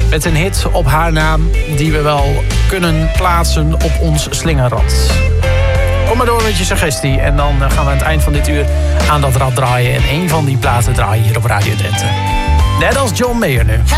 Met een hit op haar naam die we wel kunnen plaatsen op ons slingerrad. Kom maar door met je suggestie. En dan gaan we aan het eind van dit uur aan dat rad draaien. En een van die platen draaien hier op Radio Drenthe. Net als John Mayer nu.